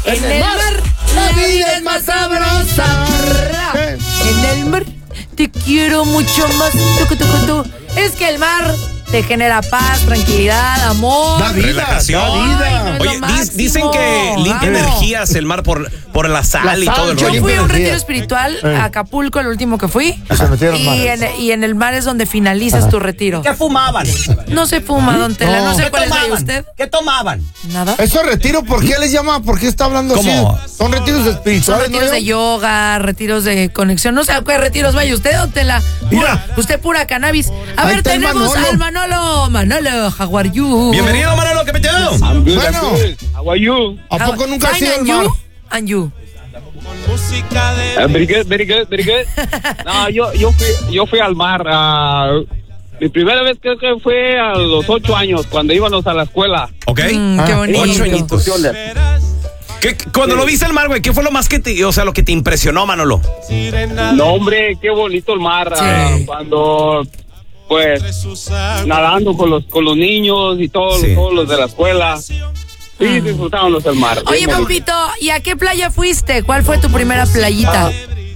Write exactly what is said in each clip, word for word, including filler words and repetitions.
En el mar, la vida es más sabrosa. En el mar, te quiero mucho más. Tucu, tucu, tu. Es que el mar te genera paz, tranquilidad, amor, da vida, relajación. Da vida. Ay, no Oye, dis, dicen que limpia vamos. energías el mar por, por la sal, La y sal, todo el yo Yo rollo. fui a un energía. retiro espiritual Eh. a Acapulco, el último que fui. Y se metieron Y mares. en, y en el mar es donde finalizas tu retiro. ¿Qué fumaban? No se fuma, don Tela. No, No. sé ¿Qué cuál es de tomaban? usted. ¿Qué tomaban? Nada. Eso retiro, ¿por qué les llama? ¿Por qué está hablando ¿Cómo? así? Son retiros Son espirituales, retiros ¿no? de yoga, retiros de conexión. No sé a qué retiros vaya usted, don Tela. Pura- Mira. usted pura cannabis. A Ahí ver, está el tenemos Manolo. al Manolo. Manolo, how are you? Bienvenido, Manolo, ¿qué metió? I'm good, Bueno. I'm good. How are you? ¿A poco nunca has Fine, ido al and mar? you? And you. Uh, very good, very good, very good. No, yo, yo fui, yo fui al mar. ah, mi primera vez creo que fue a los ocho años, cuando íbamos a la escuela. ¿Ok? Mm, qué Ah, bonito. Ocho añitos. ¿Qué- cuando lo viste al mar, güey, ¿qué fue lo más que te, o sea, lo que te impresionó, Manolo? No, hombre, qué bonito el mar. ah, Sí. cuando, pues, nadando con los, con los niños y todos, Sí. todos los de la escuela. Sí, disfrutábamos el mar. Oye, Bien bonito. Pampito, ¿y a qué playa fuiste? ¿Cuál fue tu primera playita?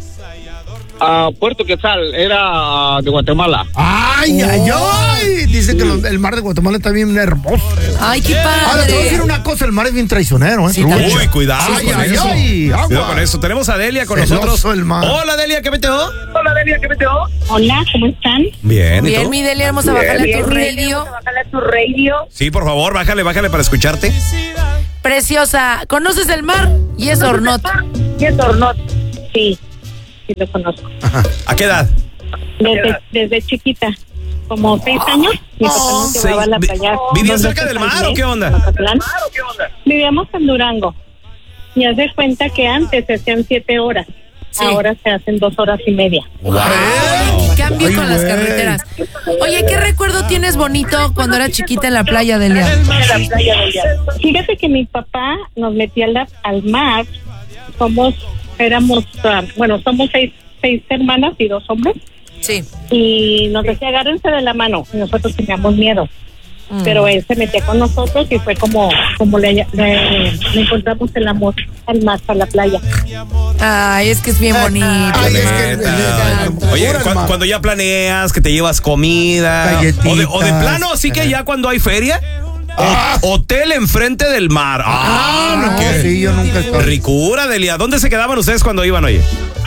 A Puerto Quetzal, era de Guatemala. ¡Ay, ay, ay! Dice que los- el mar de Guatemala está bien hermoso. Ay, qué Ahora, te voy a decir padre. una cosa, el mar es bien traicionero, ¿eh? Sí, Trucha. también. Uy, cuidado Ay, con ay, eso. ay, agua. Cuidado con eso. Tenemos a Delia con Celoso nosotros. el mar. Hola, Delia, ¿qué metió? Hola, Delia, ¿qué me te Hola, ¿cómo están? Bien, ¿y Bien, tú? mi Delia, vamos a bajarle Bien, tu Bien, radio. vamos a bajarle a tu radio. Sí, por favor, bájale, bájale para escucharte. Preciosa, ¿conoces el mar? Y es Ornot. ¿Qué es Ornot? Sí, sí lo conozco. ¿A qué edad? Desde, desde chiquita, como seis años, mi papá nos Seis- llevaba a la vi- playa. ¿Vivías donde cerca se del mar sale, o qué onda? Mazatlán. Vivíamos en Durango. Y haz de cuenta que antes se hacían siete horas. Sí. Ahora se hacen dos horas y media. Ay, qué cambio Ay, con las güey. carreteras. Oye, ¿qué recuerdo tienes bonito cuando era chiquita en la playa, Delia? Fíjate que mi papá nos metía al, al mar. Somos, éramos, ah, bueno, somos seis, seis hermanas y dos hombres. Sí. Y nos decía, agárrense de la mano. Y nosotros teníamos miedo. Mm. Pero él se metía con nosotros y fue como, como le, le, le encontramos el amor al mar, a la playa. Ay, es que es bien bonito. Ay, es que- Neta. el- Oye, el- cu- el- cuando ya planeas, que te llevas comida. Galletitas. O de, o de plano, así que ya cuando hay feria. o- Ah. Hotel enfrente del mar. Ah, Ah, no, qué sí, yo nunca he estado. ricura, Delia. ¿Dónde se quedaban ustedes cuando iban, oye?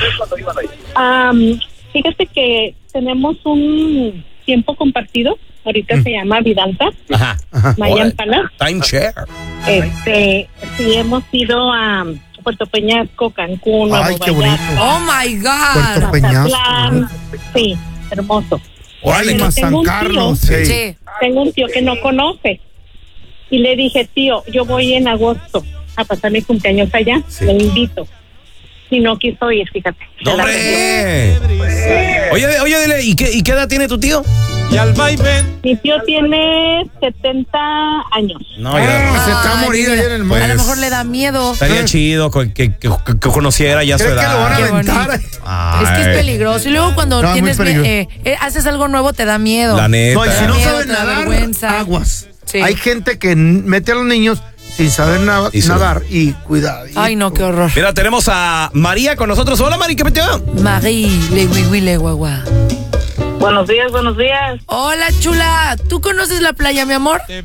Am, fíjate que tenemos un tiempo compartido. Ahorita se llama Vidanta, Ajá. Mayan Palace. Timeshare. Este, sí, hemos ido a Puerto Peñasco, Cancún, Nuevo Ay, qué Vallarta, bonito. Oh my Puerto God. Peñasco. Mazatlán. Sí, hermoso. Órale, Pero más tengo San un Carlos. tío. Sí. Sí. Tengo un tío que no conoce. Y le dije, tío, yo voy en agosto a pasar mi cumpleaños allá. Sí. Le invito. Y no quiso ir, fíjate. ¡No, Se la perdió. hombre! Oye, de- oye, Delia, ¿y qué, ¿y qué edad tiene tu tío? Mi tío tiene setenta años. No, Ah, ya. se está a Ay, morir mira, ahí en el A mar. lo mejor le da miedo. Estaría Eh. chido que, que- que- que conociera ya su ¿Crees que lo van a edad. Qué bonito. aventar? Es que es Ay, peligroso. Y luego cuando No, es muy tienes mie- peligroso. eh, eh, haces algo nuevo te da miedo. La neta. No, y si no Miedo, saben te da nadar, vergüenza. aguas. Sí. Hay gente que n- mete a los niños sin saber na- Y se- nadar y cuidado. Ay, no, qué horror. Mira, tenemos a María con nosotros. Hola, Mari, ¿qué metió? Marie, le gui, le guagua. Buenos días, buenos días. Hola, chula. ¿Tú conoces la playa, mi amor? Sí,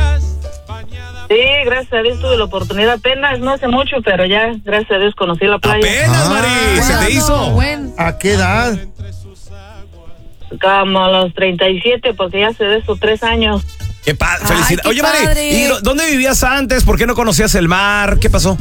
gracias a Dios tuve la oportunidad apenas, no hace mucho, pero ya, gracias a Dios conocí la playa. Apenas, Ah, Mari. ¿Se te ¿Cuándo? hizo? Buen. ¿A qué edad? Como a los treinta y siete, porque ya hace de esos tres años. Qué padre. Ay, Felicidades. qué Oye, Mari, padre. ¿y lo- dónde vivías antes? ¿Por qué no conocías el mar? ¿Qué pasó?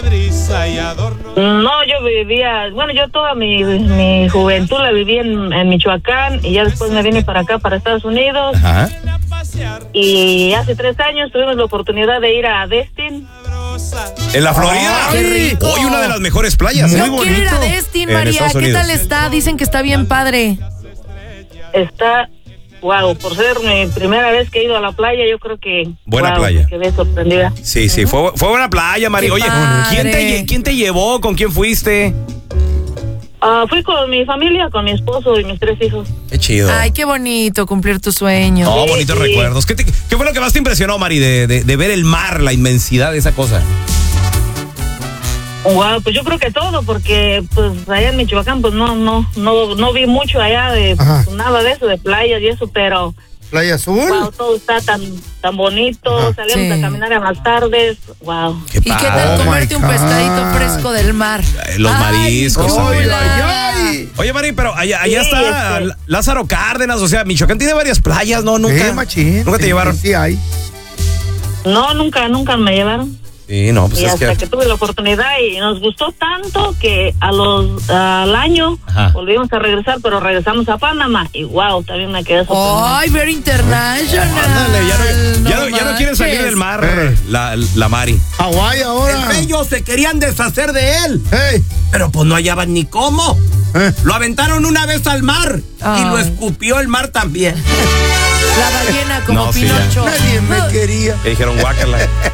No, yo vivía, bueno, yo toda mi, mi juventud la viví en, en Michoacán y ya después me vine para acá, para Estados Unidos. Ajá. Y hace tres años tuvimos la oportunidad de ir a Destin. ¿En la Florida? Ay, qué rico. Hoy una de las mejores playas. Muy ¿eh? Yo quiero ir a bonito. Destin, En María. Estados ¿Qué Unidos. tal está? Dicen que está bien padre. Está, wow, por ser mi primera vez que he ido a la playa, yo creo que... Buena wow, playa. me quedé sorprendida. Sí, sí, fue, fue buena playa, Mari. Qué Oye, ¿quién te, padre. lle- ¿quién te llevó? ¿Con quién fuiste? Ah, fui con mi familia, con mi esposo y mis tres hijos. Qué chido. Ay, qué bonito cumplir tu sueño. Oh, bonitos sí. recuerdos. ¿Qué, te- qué fue lo que más te impresionó, Mari, de, de, de ver el mar, la inmensidad de esa cosa? Wow, pues yo creo que todo, porque pues allá en Michoacán pues no no no no vi mucho allá de pues, nada de eso, de playas y eso, pero Playa Azul. Wow, todo está tan tan bonito, Ajá. salimos Sí. a caminar en las tardes, wow. Qué ¿Y qué tal Oh, comerte my un pescadito God. fresco del mar? Eh, los mariscos Ay, también. chula. Ay, ay. Oye, Mari, pero allá, allá Sí, está este. Lázaro Cárdenas, o sea, Michoacán tiene varias playas, ¿no? Nunca. Sí, machín. Nunca te Sí, llevaron. Sí, hay. No, nunca, nunca me llevaron. Sí, no, pues y es hasta que. que... tuve la oportunidad y nos gustó tanto que a los al año Ajá. volvimos a regresar, pero regresamos a Panamá y wow, también me quedé sorprendida. Ay, very international. Ándale, ya no, ya no, ya no quiere salir manches. del mar, Eh. la, la Mari. Hawái ahora. Ellos se querían deshacer de él, Hey. pero pues no hallaban ni cómo. Eh. Lo aventaron una vez al mar y Ay. lo escupió el mar también. La ballena como No, sí, ya. Pinocho. Nadie me quería. Le dijeron guácala.